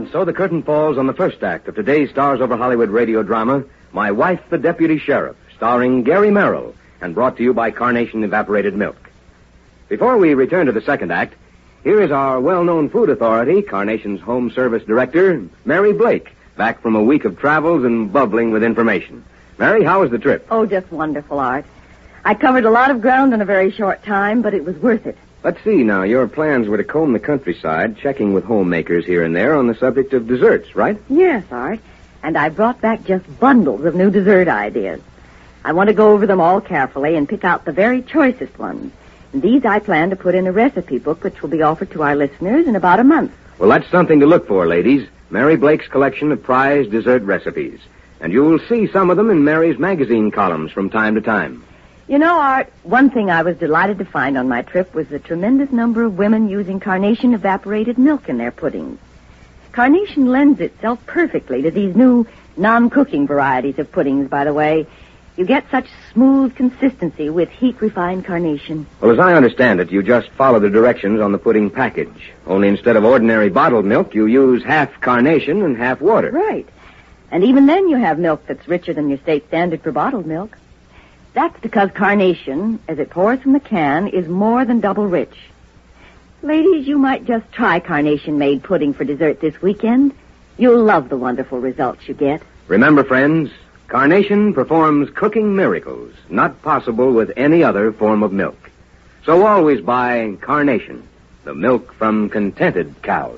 And so the curtain falls on the first act of today's Stars Over Hollywood radio drama, My Wife, the Deputy Sheriff, starring Gary Merrill, and brought to you by Carnation Evaporated Milk. Before we return to the second act, here is our well-known food authority, Carnation's Home Service Director, Mary Blake, back from a week of travels and bubbling with information. Mary, how was the trip? Oh, just wonderful, Art. I covered a lot of ground in a very short time, but it was worth it. Let's see now. Your plans were to comb the countryside, checking with homemakers here and there on the subject of desserts, right? Yes, Art. And I brought back just bundles of new dessert ideas. I want to go over them all carefully and pick out the very choicest ones. And these I plan to put in a recipe book which will be offered to our listeners in about a month. Well, that's something to look for, ladies. Mary Blake's collection of prized dessert recipes. And you'll see some of them in Mary's magazine columns from time to time. You know, Art, one thing I was delighted to find on my trip was the tremendous number of women using Carnation evaporated milk in their puddings. Carnation lends itself perfectly to these new non-cooking varieties of puddings, by the way. You get such smooth consistency with heat-refined Carnation. Well, as I understand it, you just follow the directions on the pudding package. Only instead of ordinary bottled milk, you use half Carnation and half water. Right. And even then you have milk that's richer than your state standard for bottled milk. That's because Carnation, as it pours from the can, is more than double rich. Ladies, you might just try Carnation-made pudding for dessert this weekend. You'll love the wonderful results you get. Remember, friends, Carnation performs cooking miracles, not possible with any other form of milk. So always buy Carnation, the milk from contented cows.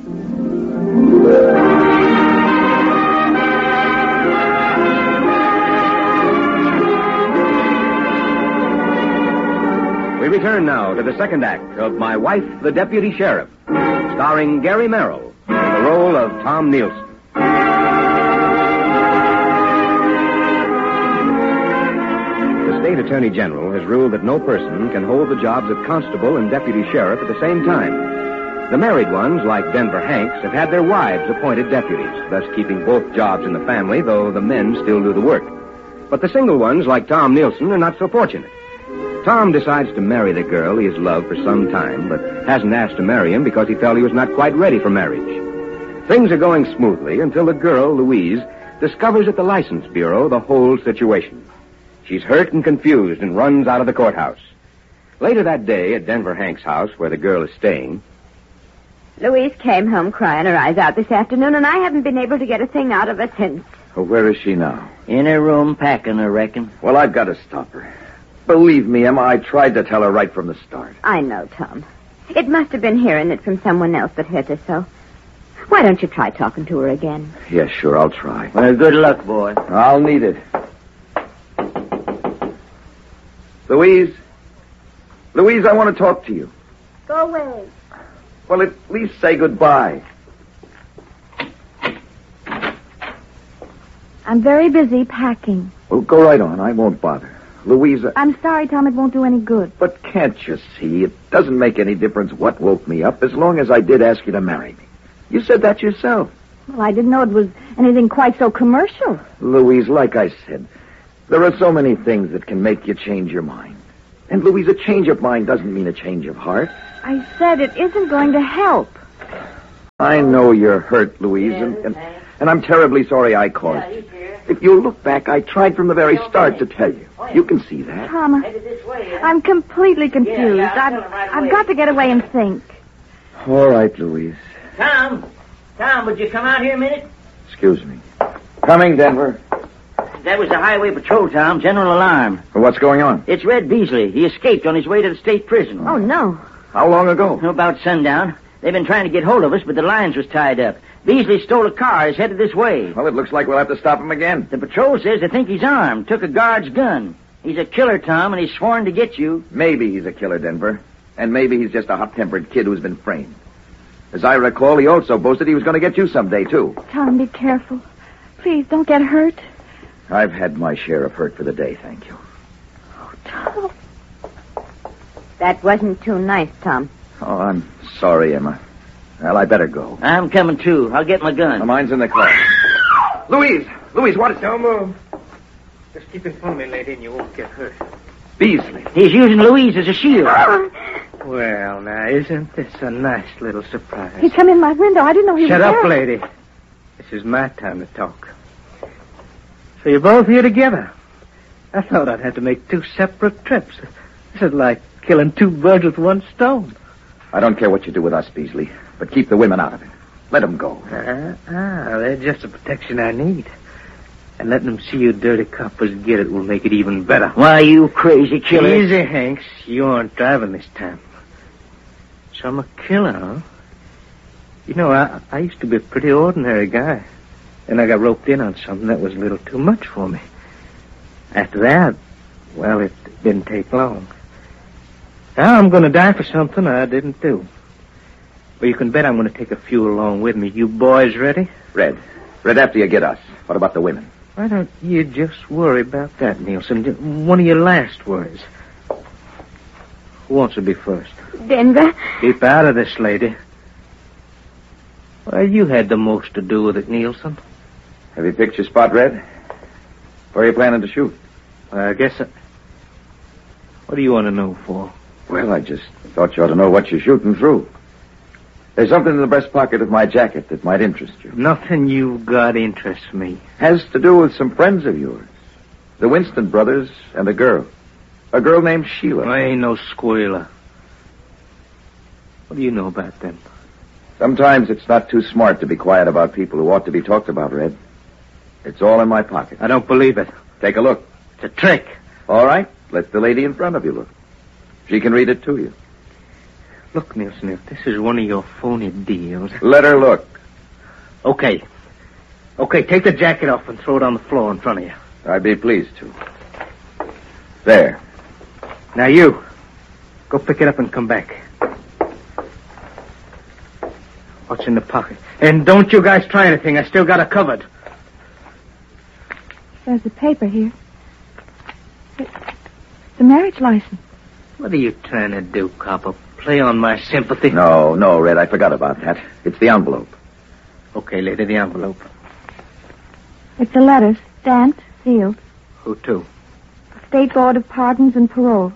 We return now to the second act of My Wife, the Deputy Sheriff, starring Gary Merrill in the role of Tom Nielsen. The State Attorney General has ruled that no person can hold the jobs of constable and deputy sheriff at the same time. The married ones, like Denver Hanks, have had their wives appointed deputies, thus keeping both jobs in the family, though the men still do the work. But the single ones, like Tom Nielsen, are not so fortunate. Tom decides to marry the girl he has loved for some time, but hasn't asked to marry him because he felt he was not quite ready for marriage. Things are going smoothly until the girl, Louise, discovers at the License Bureau the whole situation. She's hurt and confused and runs out of the courthouse. Later that day, at Denver Hank's house, where the girl is staying... Louise came home crying her eyes out this afternoon, and I haven't been able to get a thing out of her since. Oh, where is she now? In her room packing, I reckon. Well, I've got to stop her. Believe me, Emma, I tried to tell her right from the start. I know, Tom. It must have been hearing it from someone else that hurt her so. Why don't you try talking to her again? Yeah, sure, I'll try. Well, good luck, boy. I'll need it. Louise? Louise, I want to talk to you. Go away. Well, at least say goodbye. I'm very busy packing. Well, go right on. I won't bother. Louisa... I'm sorry, Tom. It won't do any good. But can't you see? It doesn't make any difference what woke me up as long as I did ask you to marry me. You said that yourself. Well, I didn't know it was anything quite so commercial. Louise, like I said, there are so many things that can make you change your mind. And, Louise, a change of mind doesn't mean a change of heart. I said it isn't going to help. I know you're hurt, Louise, and I'm terribly sorry I caused you. If you look back, I tried from the very start to tell you. You can see that. Tom, I'm completely confused. I've got to get away and think. All right, Louise. Tom, would you come out here a minute? Excuse me. Coming, Denver. That was the highway patrol, Tom. General alarm. Well, what's going on? It's Red Beasley. He escaped on his way to the state prison. Oh, no. How long ago? About sundown. They've been trying to get hold of us, but the lines was tied up. Beasley stole a car. He's headed this way. Well, it looks like we'll have to stop him again. The patrol says they think he's armed. Took a guard's gun. He's a killer, Tom, and he's sworn to get you. Maybe he's a killer, Denver. And maybe he's just a hot-tempered kid who's been framed. As I recall, he also boasted he was going to get you someday, too. Tom, be careful. Please, don't get hurt. I've had my share of hurt for the day, thank you. Oh, Tom. That wasn't too nice, Tom. Oh, I'm sorry, Emma. Well, I better go. I'm coming, too. I'll get my gun. Mine's in the car. Louise, what is... Don't move. Just keep in front of me, lady, and you won't get hurt. Beasley. He's using Louise as a shield. Well, now, isn't this a nice little surprise? He come in my window. I didn't know he Shut was up, there. lady. This is my time to talk. So you're both here together. I thought I'd have to make 2 separate trips. This is like killing 2 birds with 1 stone. I don't care what you do with us, Beasley, but keep the women out of it. Let them go. They're just the protection I need. And letting them see you dirty coppers get it will make it even better. Why, you crazy killer. Easy, Hanks. You aren't driving this time. So I'm a killer, huh? You know, I used to be a pretty ordinary guy. And I got roped in on something that was a little too much for me. After that, well, it didn't take long. Now I'm going to die for something I didn't do. But you can bet I'm going to take a few along with me. You boys ready? Red, after you get us, what about the women? Why don't you just worry about that, Nielsen? One of your last words. Who wants to be first? Denver. Keep out of this, lady. Well, you had the most to do with it, Nielsen. Have you picked your spot, Red? Where are you planning to shoot? I guess what do you want to know for? Well, I just thought you ought to know what you're shooting through. There's something in the breast pocket of my jacket that might interest you. Nothing you've got interests me. Has to do with some friends of yours. The Winston brothers and a girl. A girl named Sheila. I ain't no squealer. What do you know about them? Sometimes it's not too smart to be quiet about people who ought to be talked about, Red. It's all in my pocket. I don't believe it. Take a look. It's a trick. All right. Let the lady in front of you look. She can read it to you. Look, Nielsen, if this is one of your phony deals... Let her look. Okay. Okay, take the jacket off and throw it on the floor in front of you. I'd be pleased to. There. Now you, go pick it up and come back. What's in the pocket? And don't you guys try anything. I still got it covered. There's a paper here. It's the marriage license. What are you trying to do, copper? Play on my sympathy? No, Red, I forgot about that. It's the envelope. Okay, lady, the envelope. It's a letter, stamped, sealed. Who to? The State Board of Pardons and Paroles.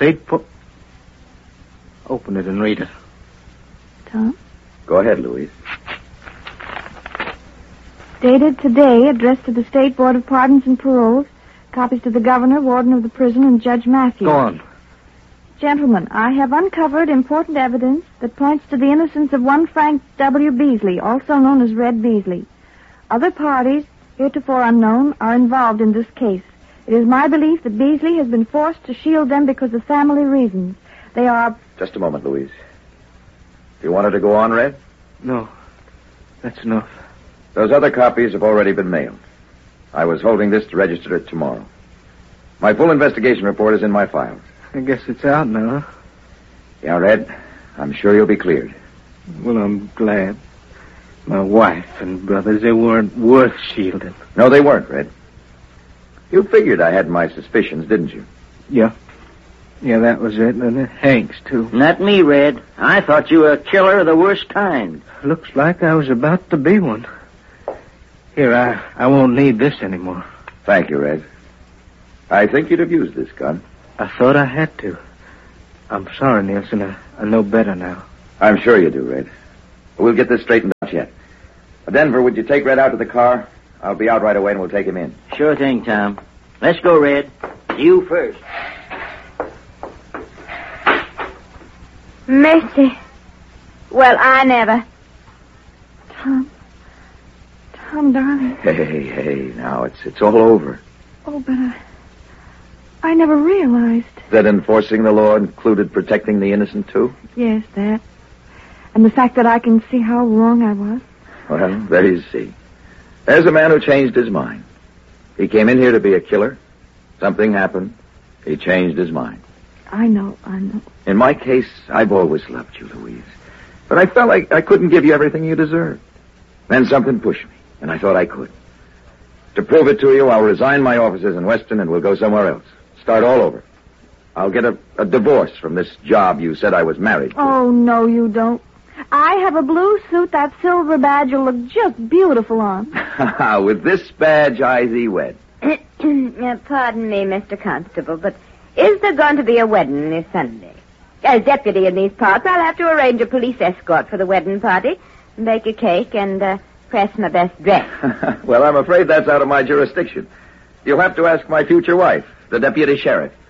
Open it and read it. Tom? Go ahead, Louise. Dated today, addressed to the State Board of Pardons and Paroles. Copies to the governor, warden of the prison, and Judge Matthews. Go on. Gentlemen, I have uncovered important evidence that points to the innocence of one Frank W. Beasley, also known as Red Beasley. Other parties, heretofore unknown, are involved in this case. It is my belief that Beasley has been forced to shield them because of family reasons. They are... Just a moment, Louise. Do you want her to go on, Red? No, that's enough. Those other copies have already been mailed. I was holding this to register it tomorrow. My full investigation report is in my files. I guess it's out now. Yeah, Red, I'm sure you'll be cleared. Well, I'm glad. My wife and brothers, they weren't worth shielding. No, they weren't, Red. You figured I had my suspicions, didn't you? Yeah. Yeah, that was it. And Hanks, too. Not me, Red. I thought you were a killer of the worst kind. Looks like I was about to be one. Here, I won't need this anymore. Thank you, Red. I think you'd have used this gun. I thought I had to. I'm sorry, Nielsen. I know better now. I'm sure you do, Red. We'll get this straightened out yet. Denver, would you take Red out to the car? I'll be out right away and we'll take him in. Sure thing, Tom. Let's go, Red. You first. Mercy. Well, I never. Tom, darling. Hey, now it's all over. Oh, but I never realized. That enforcing the law included protecting the innocent, too? Yes, that. And the fact that I can see how wrong I was. Well, there you see. There's a man who changed his mind. He came in here to be a killer. Something happened. He changed his mind. I know. In my case, I've always loved you, Louise. But I felt like I couldn't give you everything you deserved. Then something pushed me, and I thought I could. To prove it to you, I'll resign my offices in Weston and we'll go somewhere else. Start all over. I'll get a divorce from this job you said I was married to. Oh, no, you don't. I have a blue suit that silver badge will look just beautiful on. With this badge, I thee wed. Pardon me, Mr. Constable, but is there going to be a wedding this Sunday? As deputy in these parts, I'll have to arrange a police escort for the wedding party, bake a cake, and press my best dress. Well, I'm afraid that's out of my jurisdiction. You'll have to ask my future wife, the deputy sheriff.